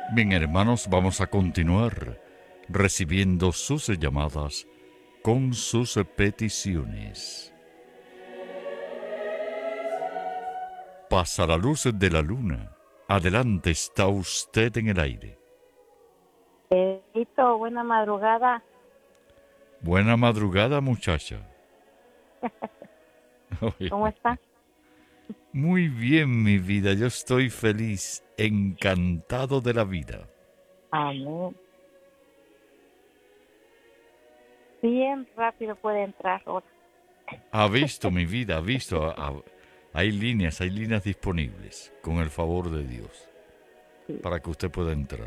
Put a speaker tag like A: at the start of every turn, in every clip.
A: Bien, hermanos, vamos a continuar recibiendo sus llamadas con sus peticiones. Pasa la luz de la luna. Adelante, está usted en el aire.
B: Pedrito, buena madrugada.
A: Buena madrugada, muchacha.
B: ¿Cómo está?
A: Muy bien, mi vida. Yo estoy feliz, encantado de la vida.
B: Amén. Bien rápido puede entrar ahora.
A: Ha visto, mi vida, ha visto. Hay líneas disponibles, con el favor de Dios,
B: Sí,
A: para que usted pueda entrar.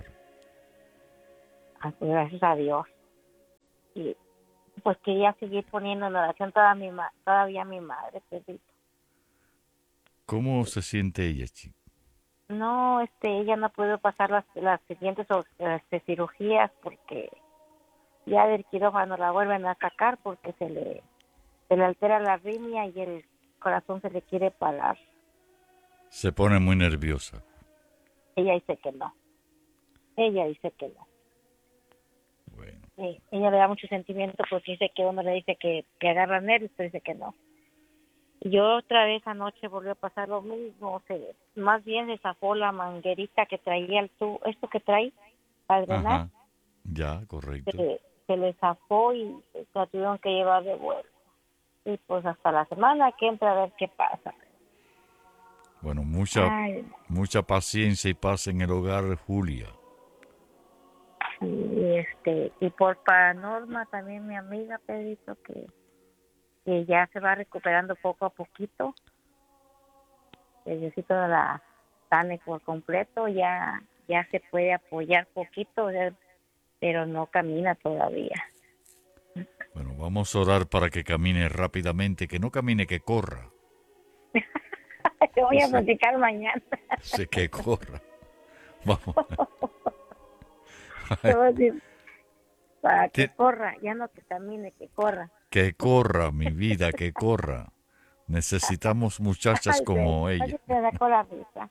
B: pues gracias a Dios. Y pues quería seguir poniendo en oración todavía mi madre, Pedrito.
A: ¿Cómo se siente ella, chico?
B: No, ella no puede pasar las siguientes cirugías porque ya del quirófano la vuelven a sacar porque se le altera la arritmia y el corazón se le quiere parar.
A: Se pone muy nerviosa.
B: Ella dice que no. Ella dice que no.
A: Bueno,
B: Sí, ella le da mucho sentimiento porque dice que uno le dice que agarra nervios, pero dice que no. Y yo otra vez anoche volvió a pasar lo mismo, más bien se zafó la manguerita que traía el tubo, esto que trae para drenar,
A: ajá, ya, correcto.
B: se le zafó y la tuvieron que llevar de vuelta. Y pues hasta la semana que entra a ver qué pasa.
A: Bueno,
B: Ay,
A: mucha paciencia y paz en el hogar, Julia.
B: y por paranorma también mi amiga Pedrito que ya se va recuperando poco a poquito. El Diosito la sane por completo, ya se puede apoyar poquito, o sea, pero no camina todavía.
A: Bueno, vamos a orar para que camine rápidamente, que no camine, que corra.
B: Te voy a
A: Sí,
B: platicar mañana.
A: sé que corra. Vamos.
B: Te voy a decir, para que
A: Ti-
B: corra, ya no que camine, que corra.
A: Que corra, mi vida, que corra. Necesitamos muchachas
B: Ay,
A: como ella.
B: te sacó la risa.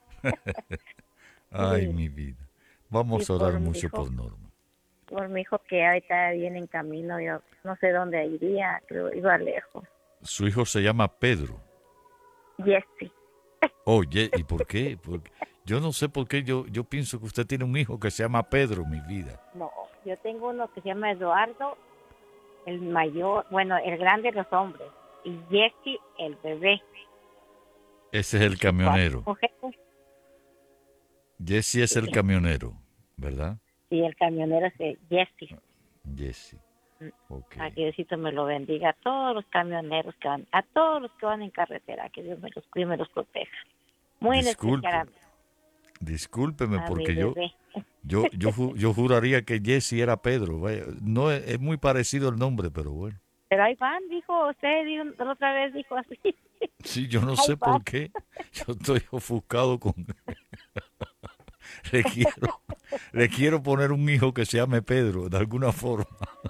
A: Ay,
B: Y,
A: mi vida.
B: y
A: Vamos a orar mucho por Norma.
B: por mi hijo que ahorita viene en camino, yo no sé dónde iría, creo iba lejos.
A: Su hijo se llama Pedro.
B: Jesse.
A: Oye, ¿y por qué? Yo no sé por qué yo pienso que usted tiene un hijo que se llama Pedro, mi vida.
B: No, yo tengo uno que se llama Eduardo, el mayor, bueno, el grande de los hombres, y Jesse, el bebé.
A: Ese es el
B: Y cuatro
A: camionero.
B: mujeres.
A: Jesse es el
B: Sí,
A: camionero, ¿verdad?
B: y el camionero es Jesse.
A: Jesse, ok.
B: A que Diosito me lo bendiga a todos los camioneros que van, a todos los que van en carretera, que Dios me los cuide y me los proteja. Muy en especial
A: Disculpe, discúlpeme
B: a mi
A: porque
B: bebé.
A: yo juraría que Jesse era Pedro. Vaya, no es muy parecido el nombre, pero bueno.
B: Pero ahí van, dijo usted, la otra vez dijo así.
A: Sí, yo no
B: Ahí
A: sé
B: van.
A: por qué. Yo estoy ofuscado con... Le quiero, le quiero poner un hijo que se llame Pedro, de alguna forma.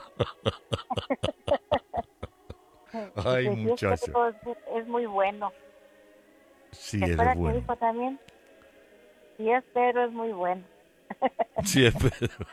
A: Ay,
B: Dice, sí, es
A: muchacha.
B: Pedro, es muy bueno.
A: Sí,
B: ¿Se
A: él es
B: acuerda que
A: bueno.
B: dijo también? Sí, es Pedro, es muy bueno.
A: Sí, es Pedro.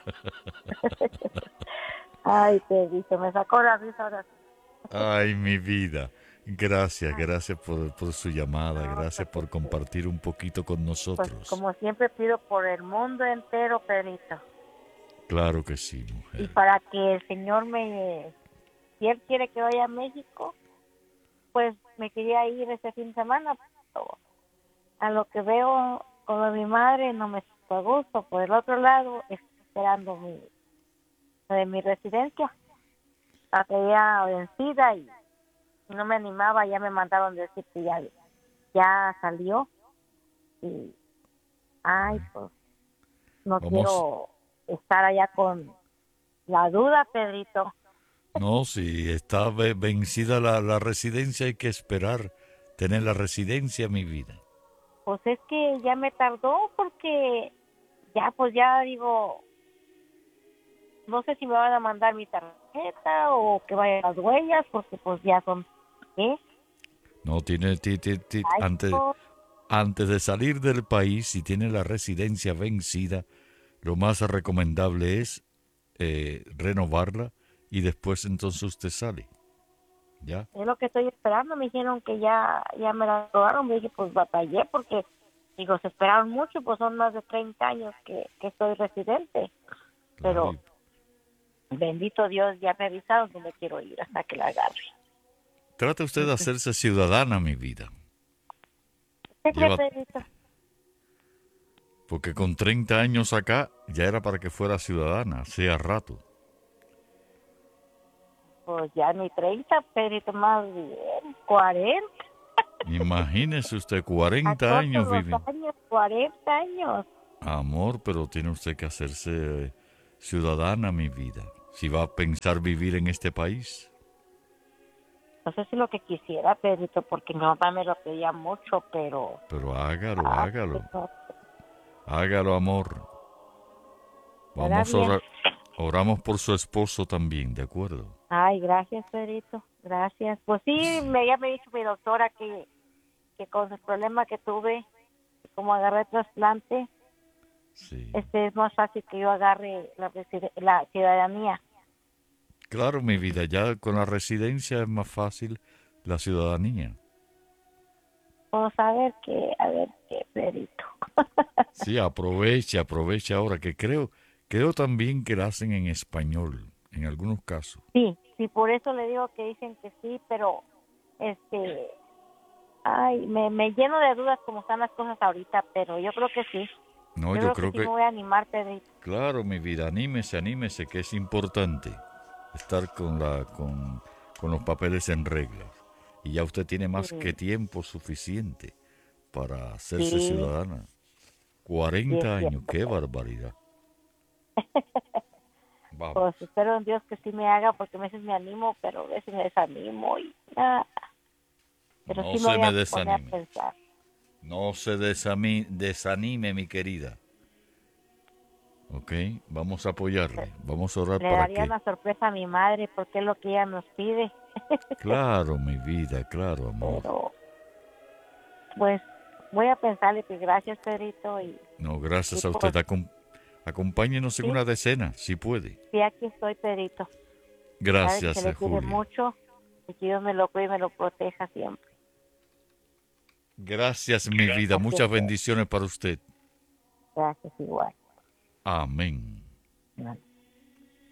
B: Ay, Pedrito, me sacó la risa ahora.
A: Ay, mi vida. Gracias,
B: Ay,
A: gracias por su llamada,
B: no,
A: gracias
B: pues,
A: por compartir un poquito con
B: pues
A: nosotros.
B: como siempre pido por el mundo entero, Pedrito.
A: Claro que sí,
B: Y
A: mujer.
B: para que el Señor si Él quiere que vaya a México, pues me quería ir este fin de semana, pero a lo que veo con lo de mi madre no me siento a gusto. Por el otro lado, estoy esperando lo de mi residencia. La tenía vencida y no me animaba, ya me mandaron decir que ya salió y, ay, pues no
A: Vamos,
B: quiero estar allá con la duda, Pedrito.
A: no, si está vencida la residencia, hay que esperar tener la residencia, mi vida.
B: Pues es que ya me tardó porque ya, pues ya digo, no sé si me van a mandar mi tarjeta o que vayan las huellas porque pues ya son, ¿qué?
A: No tiene,
B: Ay,
A: antes,
B: pues,
A: antes de salir del país, si tiene la residencia vencida, lo más recomendable es renovarla y después entonces usted sale. ¿Ya?
B: Es lo que estoy esperando. Me dijeron que ya me la aprobaron. Me dije, pues batallé porque, digo, se esperaron mucho, pues son más de 30 años que soy residente.
A: Claro.
B: Pero, bendito Dios, ya me avisaron que me quiero ir hasta que la agarre.
A: Trata usted de hacerse ciudadana, mi vida.
B: ¿Qué cree,
A: Lleva,
B: Pedrito?
A: porque con 30 años acá ya era para que fuera ciudadana, hacía rato.
B: Pues ya ni 30, Pedrito, más bien, 40.
A: Imagínese usted,
B: A
A: 40
B: cortos
A: años
B: los
A: vive.
B: años, 40 años.
A: Amor, pero tiene usted que hacerse ciudadana, mi vida. Si va a pensar vivir en este país.
B: No sé si lo que quisiera, Pedrito, porque mi mamá me lo pedía mucho, pero...
A: Pero hágalo,
B: Ah,
A: hágalo.
B: no,
A: Hágalo, amor.
B: estará
A: Vamos a
B: bien.
A: orar. Oramos por su esposo también, ¿de acuerdo?
B: Ay, gracias, Pedrito. Gracias. Pues sí, ya me ha dicho mi doctora que con el problema que tuve, como agarré trasplante,
A: Sí.
B: es más fácil que yo agarre la ciudadanía.
A: Claro, mi vida, ya con la residencia es más fácil la ciudadanía.
B: Vamos a ver qué, Pedrito.
A: Sí, aproveche, aproveche ahora, que creo también que la hacen en español, en algunos casos.
B: Sí, por eso le digo que dicen que sí, pero este, ay, me lleno de dudas como están las cosas ahorita, pero yo creo que sí.
A: No,
B: Yo
A: yo
B: creo que
A: creo
B: sí me
A: que,
B: voy a animar, Pedrito.
A: claro, mi vida, anímese, anímese, que es importante estar con los papeles en regla. Y ya usted tiene más que
B: Sí,
A: tiempo suficiente para hacerse
B: sí,
A: ciudadana.
B: sí es
A: 40 años,
B: cierto.
A: qué barbaridad.
B: Pues
A: Vamos.
B: espero en Dios que sí me haga, porque a veces me animo, pero a veces me desanimo y pero
A: No
B: sí me
A: se
B: voy
A: me
B: a poner a
A: desanime.
B: pensar.
A: No se desanime, mi querida. Ok, vamos a apoyarle. Vamos a orar
B: Le
A: para
B: daría
A: que.
B: una sorpresa a mi madre porque es lo que ella nos pide.
A: Claro, mi vida, claro, amor.
B: Pero pues voy a pensarle que gracias, Pedrito,
A: No,
B: y
A: gracias a usted.
B: pues
A: Acompáñenos en
B: sí,
A: una decena, si puede.
B: sí, aquí estoy, Pedrito. Sabe que se
A: Gracias,
B: le quiere
A: Julia.
B: mucho y que Dios me lo cuide y me lo proteja siempre.
A: Gracias, mi vida.
B: Así es,
A: Muchas
B: pues.
A: bendiciones para usted.
B: Gracias igual.
A: Amén.
B: Vale.